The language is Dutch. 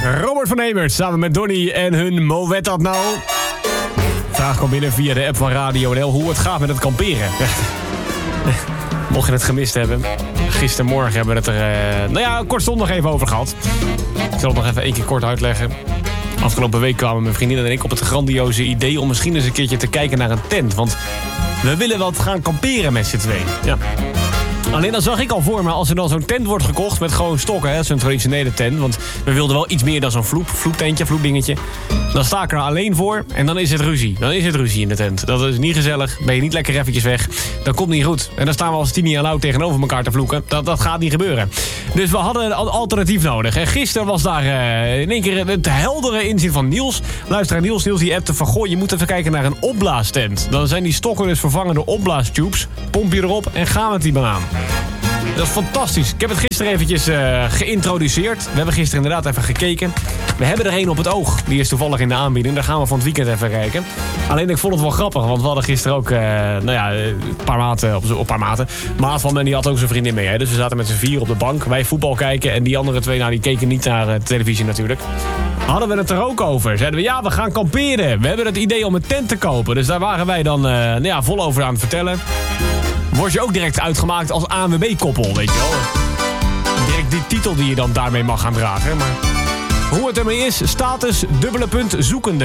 Robert van Hemert samen met Donnie en hun Moet dat nou? Vraag komt binnen via de app van Radio NL hoe het gaat met het kamperen. Mocht je het gemist hebben. Gistermorgen hebben we het er kortstondig even over gehad. Ik zal het nog even 1 keer kort uitleggen. Afgelopen week kwamen mijn vriendin en ik op het grandioze idee om misschien eens een keertje te kijken naar een tent. Want we willen wat gaan kamperen met z'n tweeën. Ja. Alleen dan zag ik al voor me, als er dan zo'n tent wordt gekocht met gewoon stokken, hè, zo'n traditionele tent. Want we wilden wel iets meer dan zo'n vloepdingetje. Dan sta ik er alleen voor en dan is het ruzie. Dan is het ruzie in de tent. Dat is niet gezellig, ben je niet lekker eventjes weg. Dat komt niet goed. En dan staan we als 10 jaar oud tegenover elkaar te vloeken. Dat gaat niet gebeuren. Dus we hadden een alternatief nodig. En gisteren was daar in één keer het heldere inzien van Niels. Luisteraar Niels die appte van, goh, je moet even kijken naar een opblaastent. Dan zijn die stokken dus vervangen door opblaastubes. Pomp je erop en gaan met die banaan. Dat is fantastisch. Ik heb het gisteren eventjes geïntroduceerd. We hebben gisteren inderdaad even gekeken. We hebben er een op het oog. Die is toevallig in de aanbieding. Daar gaan we van het weekend even kijken. Alleen ik vond het wel grappig. Want we hadden gisteren ook een paar maten. Maat van me die had ook zijn vriendin mee. Hè? Dus we zaten met z'n 4 op de bank. Wij voetbal kijken. En die andere 2 die keken niet naar de televisie natuurlijk. Hadden we het er ook over. Zeiden we, we gaan kamperen. We hebben het idee om een tent te kopen. Dus daar waren wij dan vol over aan het vertellen. Word je ook direct uitgemaakt als ANWB-koppel, weet je wel. Direct die titel die je dan daarmee mag gaan dragen. Maar hoe het ermee is, status, ; zoekende.